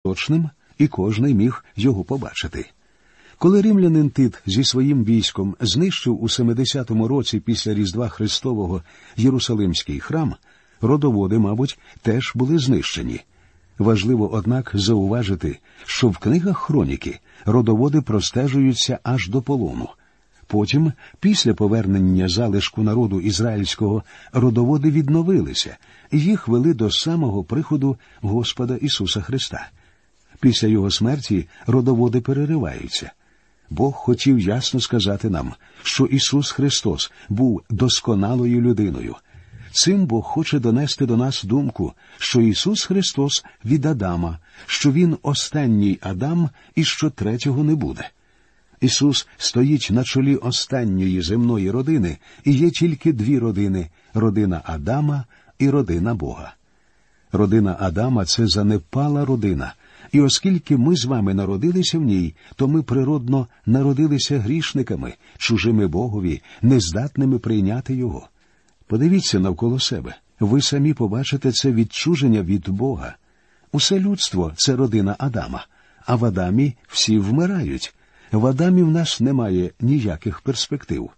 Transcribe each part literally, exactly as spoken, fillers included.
точним, і кожний міг його побачити. Коли римлянин Тит зі своїм військом знищив у семидесятому році після Різдва Христового Єрусалимський храм, родоводи, мабуть, теж були знищені. Важливо, однак, зауважити, що в книгах хроніки родоводи простежуються аж до полону. Потім, після повернення залишку народу ізраїльського, родоводи відновилися, і їх вели до самого приходу Господа Ісуса Христа. Після Його смерті родоводи перериваються. Бог хотів ясно сказати нам, що Ісус Христос був досконалою людиною. Цим Бог хоче донести до нас думку, що Ісус Христос від Адама, що Він останній Адам і що третього не буде. Ісус стоїть на чолі останньої земної родини, і є тільки дві родини – родина Адама і родина Бога. Родина Адама – це занепала родина, і оскільки ми з вами народилися в ній, то ми природно народилися грішниками, чужими Богові, нездатними прийняти Його. Подивіться навколо себе. Ви самі побачите це відчуження від Бога. Усе людство – це родина Адама, а в Адамі всі вмирають. В Адамі в нас немає ніяких перспектив.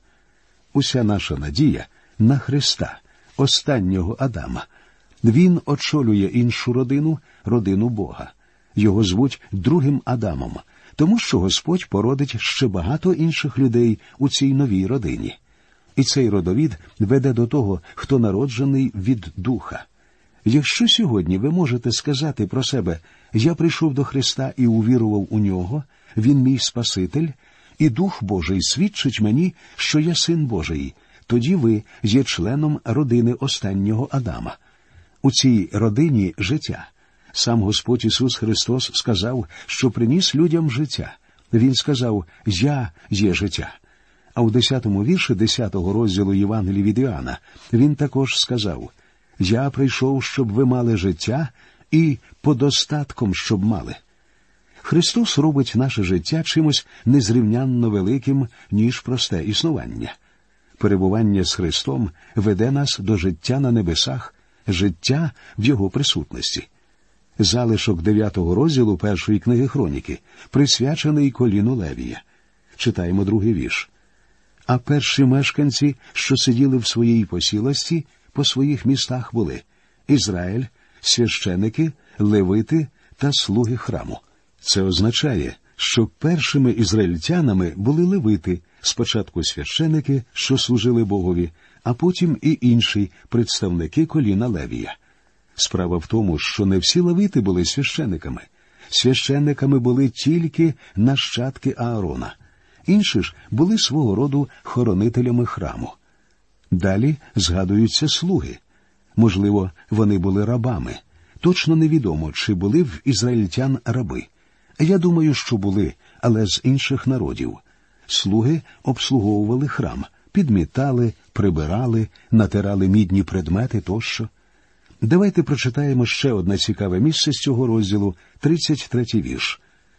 Уся наша надія на Христа, останнього Адама. Він очолює іншу родину, родину Бога. Його звуть другим Адамом, тому що Господь породить ще багато інших людей у цій новій родині. І цей родовід веде до того, хто народжений від Духа. Якщо сьогодні ви можете сказати про себе «Я прийшов до Христа і увірував у Нього, Він мій Спаситель, і Дух Божий свідчить мені, що я Син Божий», тоді ви є членом родини останнього Адама. У цій родині життя. Сам Господь Ісус Христос сказав, що приніс людям життя. Він сказав «Я є життя». А у десятому вірші десятого розділу Євангелії від Іоанна Він також сказав «Я прийшов, щоб ви мали життя, і подостатком, щоб мали». Христос робить наше життя чимось незрівнянно великим, ніж просте існування. Перебування з Христом веде нас до життя на небесах, життя в Його присутності. Залишок дев'ятого розділу першої книги Хроніки присвячений коліну Левія. Читаємо другий вірш. А перші мешканці, що сиділи в своїй посілості, по своїх містах були Ізраїль, священики, левити та слуги храму. Це означає, що першими ізраїльтянами були левити, спочатку священики, що служили Богові, а потім і інші представники коліна Левія. Справа в тому, що не всі левити були священиками. Священниками були тільки нащадки Аарона. Інші ж були свого роду хоронителями храму. Далі згадуються слуги. Можливо, вони були рабами. Точно невідомо, чи були в ізраїльтян раби. Я думаю, що були, але з інших народів. Слуги обслуговували храм, підмітали, прибирали, натирали мідні предмети тощо. Давайте прочитаємо ще одне цікаве місце з цього розділу, тридцять третій вірш.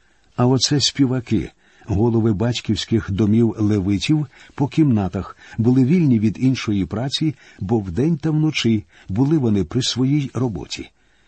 А оце співаки, голови батьківських домів левитів, по кімнатах, були вільні від іншої праці, бо вдень та вночі були вони при своїй роботі.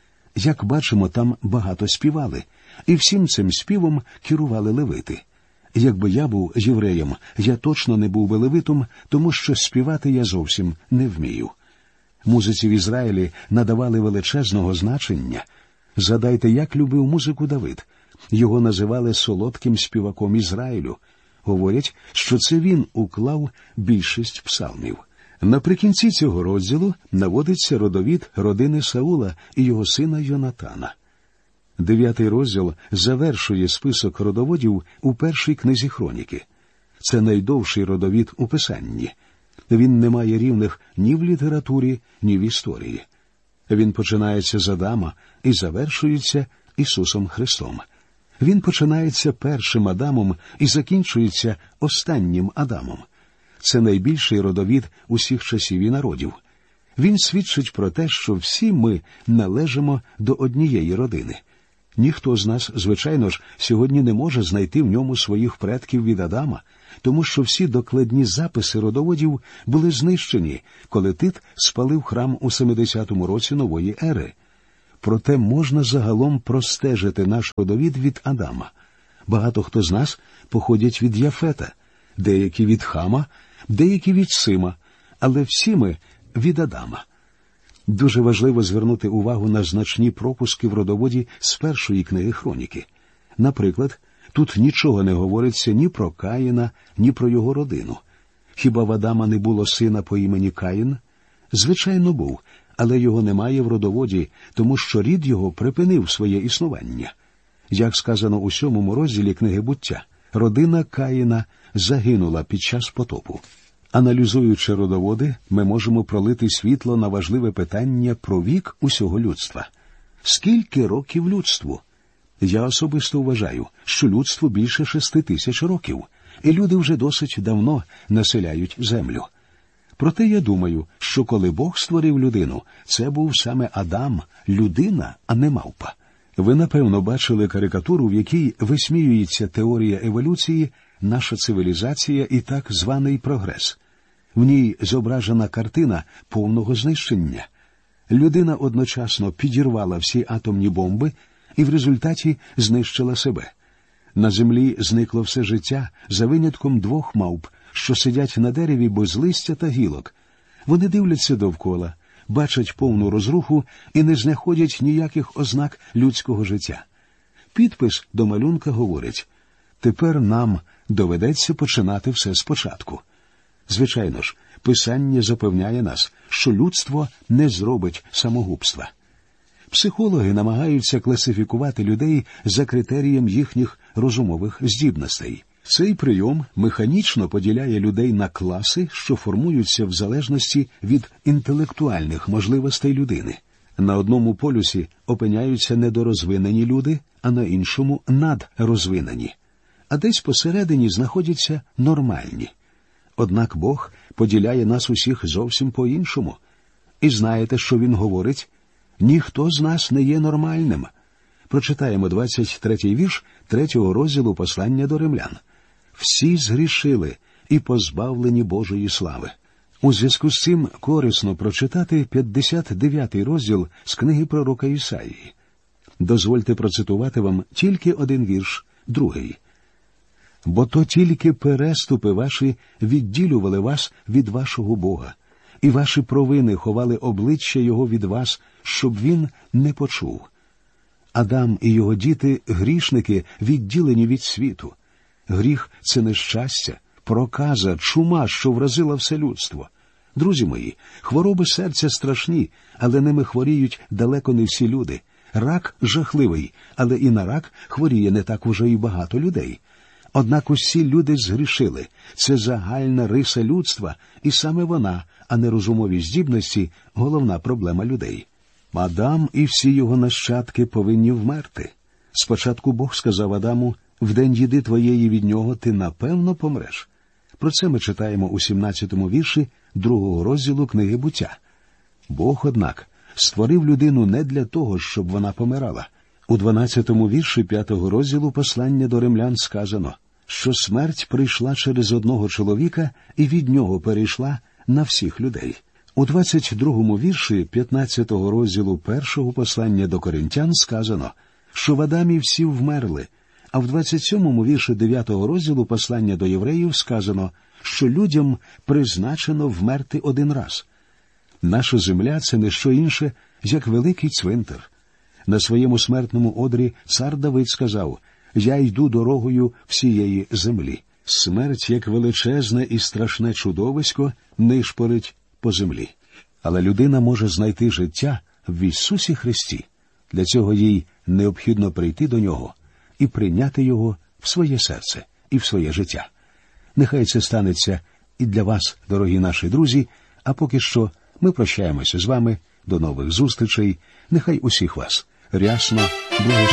Як бачимо, там багато співали, і всім цим співом керували левити. Якби я був євреєм, я точно не був би левитом, тому що співати я зовсім не вмію. Музиці в Ізраїлі надавали величезного значення. Згадайте, як любив музику Давид. Його називали солодким співаком Ізраїлю. Говорять, що це він уклав більшість псалмів. Наприкінці цього розділу наводиться родовід родини Саула і його сина Йонатана. Дев'ятий розділ завершує список родоводів у першій книзі Хроніки. Це найдовший родовід у Писанні. Він не має рівних ні в літературі, ні в історії. Він починається з Адама і завершується Ісусом Христом. Він починається першим Адамом і закінчується останнім Адамом. Це найбільший родовід усіх часів і народів. Він свідчить про те, що всі ми належимо до однієї родини. Ніхто з нас, звичайно ж, сьогодні не може знайти в ньому своїх предків від Адама, тому що всі докладні записи родоводів були знищені, коли Тит спалив храм у семидесятому році нової ери. Проте можна загалом простежити наш родовід від Адама. Багато хто з нас походять від Яфета, деякі від Хама, деякі від Сима, але всі ми від Адама. Дуже важливо звернути увагу на значні пропуски в родоводі з першої книги Хроніки. Наприклад, тут нічого не говориться ні про Каїна, ні про його родину. Хіба в Адама не було сина по імені Каїн? Звичайно, був, але його немає в родоводі, тому що рід його припинив своє існування. Як сказано у сьомому розділі книги «Буття», родина Каїна загинула під час потопу. Аналізуючи родоводи, ми можемо пролити світло на важливе питання про вік усього людства. Скільки років людству? Я особисто вважаю, що людству більше шести тисяч років, і люди вже досить давно населяють землю. Проте я думаю, що коли Бог створив людину, це був саме Адам, людина, а не мавпа. Ви, напевно, бачили карикатуру, в якій висміюється теорія еволюції, наша цивілізація і так званий прогрес. В ній зображена картина повного знищення. Людина одночасно підірвала всі атомні бомби і в результаті знищила себе. На землі зникло все життя за винятком двох мавп, що сидять на дереві без листя та гілок. Вони дивляться довкола, бачать повну розруху і не знаходять ніяких ознак людського життя. Підпис до малюнка говорить: «Тепер нам доведеться починати все спочатку». Звичайно ж, Писання запевняє нас, що людство не зробить самогубства. Психологи намагаються класифікувати людей за критерієм їхніх розумових здібностей. Цей прийом механічно поділяє людей на класи, що формуються в залежності від інтелектуальних можливостей людини. На одному полюсі опиняються недорозвинені люди, а на іншому – надрозвинені. А десь посередині знаходяться нормальні. Однак Бог поділяє нас усіх зовсім по-іншому. І знаєте, що Він говорить? Ніхто з нас не є нормальним. Прочитаємо двадцять третій вірш третього розділу послання до римлян. «Всі згрішили і позбавлені Божої слави». У зв'язку з цим корисно прочитати п'ятдесят дев'ятий розділ з книги пророка Ісаїї. Дозвольте процитувати вам тільки один вірш, другий. «Бо то тільки переступи ваші відділювали вас від вашого Бога, і ваші провини ховали обличчя Його від вас, щоб Він не почув. Адам і його діти – грішники, відділені від світу. Гріх – це нещастя, проказа, чума, що вразила все людство. Друзі мої, хвороби серця страшні, але ними хворіють далеко не всі люди. Рак жахливий, але і на рак хворіє не так уже і багато людей. Однак усі люди згрішили. Це загальна риса людства, і саме вона, а не розумові здібності, головна проблема людей. Адам і всі його нащадки повинні вмерти. Спочатку Бог сказав Адаму: «В день їди твоєї від нього ти напевно помреш». Про це ми читаємо у сімнадцятому вірші другого розділу книги «Буття». Бог, однак, створив людину не для того, щоб вона помирала. У дванадцятому вірші п'ятого розділу послання до римлян сказано, що смерть прийшла через одного чоловіка і від нього перейшла на всіх людей. У двадцять другому вірші п'ятнадцятого розділу першого послання до Коринтян сказано, що в Адамі всі вмерли, а в двадцять сьомому вірші дев'ятого розділу послання до євреїв сказано, що людям призначено вмерти один раз. Наша земля – це не що інше, як великий цвинтар. На своєму смертному одрі цар Давид сказав: «Я йду дорогою всієї землі». Смерть, як величезне і страшне чудовисько, нишпорить по землі. Але людина може знайти життя в Ісусі Христі. Для цього їй необхідно прийти до Нього і прийняти Його в своє серце і в своє життя. Нехай це станеться і для вас, дорогі наші друзі, а поки що ми прощаємося з вами. До нових зустрічей. Нехай усіх вас рясно благословить